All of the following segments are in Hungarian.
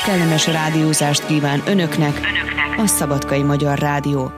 kellemes rádiózást kíván önöknek a Szabadkai Magyar Rádió.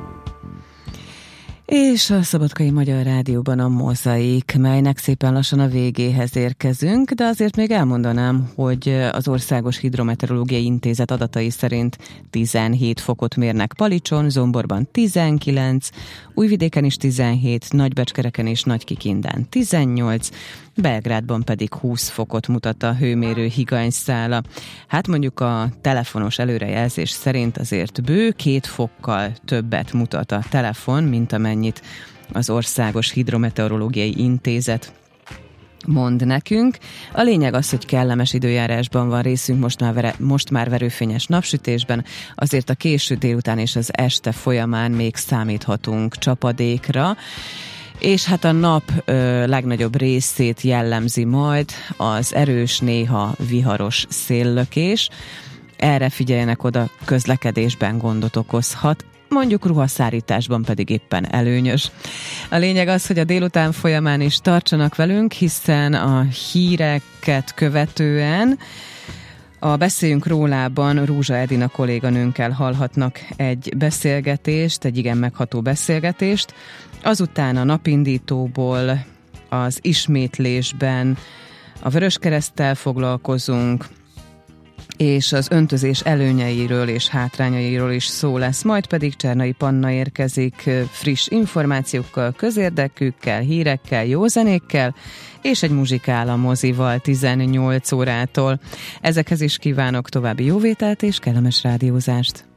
És a Szabadkai Magyar Rádióban a Mozaik, melynek szépen lassan a végéhez érkezünk, de azért még elmondanám, hogy az Országos Hidrometeorológiai Intézet adatai szerint 17 fokot mérnek Palicson, Zomborban 19, Újvidéken is 17, Nagybecskereken és Nagykikindán 18, Belgrádban pedig 20 fokot mutat a hőmérő higanyszála. Hát mondjuk a telefonos előrejelzés szerint azért bő 2 fokkal többet mutat a telefon, mint amennyit az Országos Hidrometeorológiai Intézet mond nekünk. A lényeg az, hogy kellemes időjárásban van részünk, most már verőfényes napsütésben, azért a késő délután és az este folyamán még számíthatunk csapadékra, és hát a nap legnagyobb részét jellemzi majd az erős, néha viharos széllökés. Erre figyeljenek oda, közlekedésben gondot okozhat, mondjuk ruhaszárításban pedig éppen előnyös. A lényeg az, hogy a délután folyamán is tartsanak velünk, hiszen a híreket követően a Beszéljünk rólában Rózsa Edina kolléganőnkkel hallhatnak egy beszélgetést, egy igen megható beszélgetést. Azután a napindítóból az ismétlésben a Vöröskereszttel foglalkozunk, és az öntözés előnyeiről és hátrányairól is szó lesz, majd pedig Csernai Panna érkezik friss információkkal, közérdekűkkel, hírekkel, jó zenékkel, és egy muzsikál a mozival 18 órától. Ezekhez is kívánok további jóvételt és kellemes rádiózást!